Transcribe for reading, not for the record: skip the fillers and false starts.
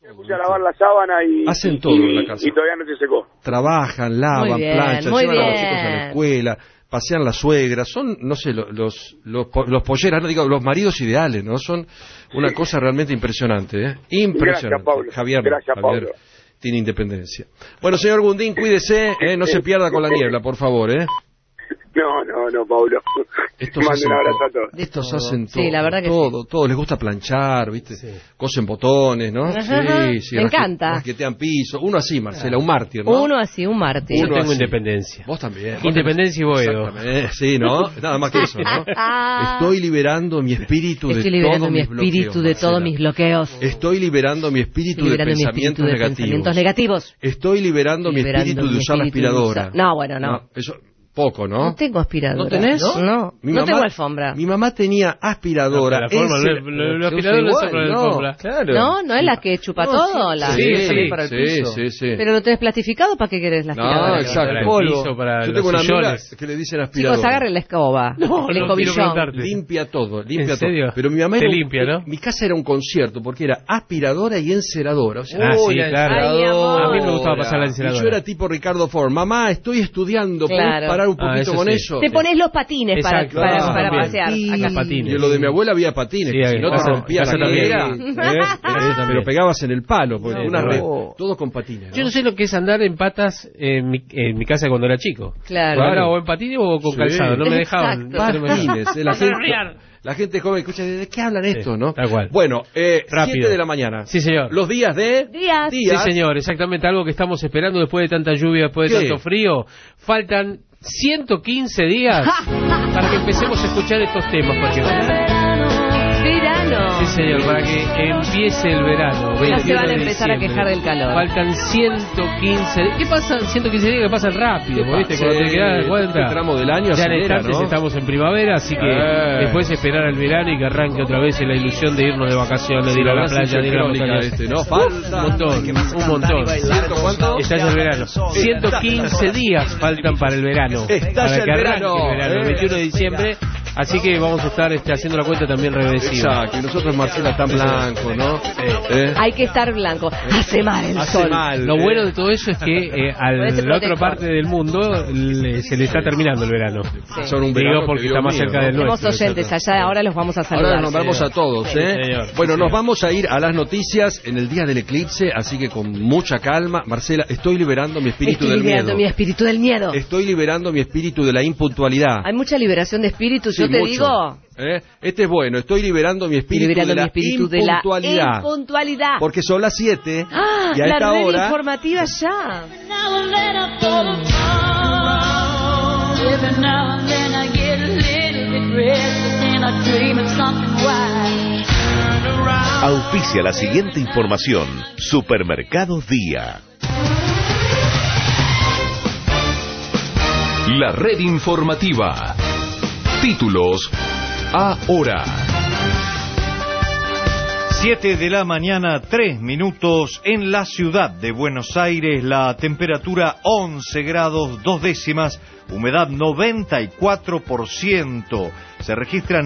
Me puse a lavar la sábana y... Hacen todo en la casa. Y todavía no se secó. Trabajan, lavan, planchan, llevan a los chicos a la escuela, pasean las suegras. Son, no sé, los polleras, no digo, los maridos ideales, ¿no? Son una cosa realmente impresionante, ¿eh? Impresionante. Gracias, Pablo. Javier Gracias, Pablo. Tiene independencia. Bueno, señor Gundín, cuídese, no se pierda con la niebla, por favor, ¿eh? No, Pablo. Estos hacen un abrazo a todos. Estos hacen todo. Sí, la verdad que todo. Les gusta planchar, ¿viste? Sí. Cosen botones, ¿no? Ajá, sí. me encanta. Rasquetean piso. Uno así, Marcela, un mártir, ¿no? Uno así, un mártir. Yo tengo independencia. Vos también. Independencia y Boedo. Sí, ¿no? Nada más que eso, ¿no? Estoy liberando mi espíritu de todos mis bloqueos. Estoy liberando mi espíritu de pensamientos negativos. Estoy liberando mi espíritu de usar la aspiradora. No, bueno, no. Eso... Poco, ¿no? No tengo aspiradora. ¿No tenés? No, no tengo alfombra. Mi mamá tenía aspiradora. La aspiradora no es sobre la alfombra. Claro. No es la que chupa todo. Sí, para el piso. Sí. Pero no tenés plastificado, ¿para qué querés la aspiradora? No, exacto. Para el piso, para yo tengo una amiga que le dicen aspiradora. Chicos, agarren la escoba. El escobillón. Limpia todo, ¿En serio? Pero mi mamá te limpia, ¿no? Mi casa era un concierto porque era aspiradora y enceradora. O sea, sí, claro. A mí me gustaba pasar la enceradora. Y yo era tipo Ricardo Ford. Mamá, estoy estudiando, ¿puedes parar un poquito con eso? Te pones los patines para pasear. Los patines. Y en lo de mi abuela había patines, que si no te rompía la cadera, pero pegabas en el palo, porque todo con patines, ¿no? Yo no sé lo que es andar en patas en mi casa cuando era chico. Claro. Ahora o en patines o con calzado, no me dejaban. Patines, la gente joven escucha, ¿de qué hablan esto, no? Tal cual. Bueno, rápido. 7 de la mañana. Sí, señor. Los días de... Días. Sí, señor, exactamente, algo que estamos esperando después de tanta lluvia, después de tanto frío. Faltan 115 días para que empecemos a escuchar estos temas, porque verano. Sí, señor, para que empiece el verano. Ya se van a empezar a quejar del calor. Faltan 115 días. ¿Qué pasa? 115 días que pasan rápido, ¿viste? Cuando te quedas de cuenta. Este tramo del año ya en acelera, instantes, ¿no? estamos en primavera, así que después esperar al verano y que arranque otra vez en la ilusión de irnos de vacaciones, de ir a la playa, de ir a la montaña. ¿No? Falta un montón. ¿Cuánto? Estalla el verano. 115 días faltan para el verano. Estalla para que arranque el verano, el 21 de diciembre. Así que vamos a estar haciendo la cuenta también regresiva. Exacto, y nosotros, Marcela, tan blanco, ¿no? Hay que estar blanco. Hace mal el sol. Lo bueno de todo eso es que a la otra parte del mundo se le está terminando el verano. Sí. Son un verano porque está más cerca del nuestro. Tenemos oyentes allá, ahora los vamos a saludar. Ahora nos nombramos a todos, Bueno, nos vamos a ir a las noticias en el día del eclipse, así que con mucha calma. Marcela, estoy liberando mi espíritu del miedo. Estoy liberando mi espíritu del miedo. Estoy liberando mi espíritu de la impuntualidad. Hay mucha liberación de espíritus, yo te digo. Este es bueno, estoy liberando mi espíritu de la impuntualidad. Porque son las 7 y a esta red hora informativa ya. Auspicia la siguiente información. Supermercados Día. La red informativa. Títulos ahora. 7 de la mañana, 3 minutos en la ciudad de Buenos Aires. La temperatura 11 grados 2 décimas, humedad 94%. Se registran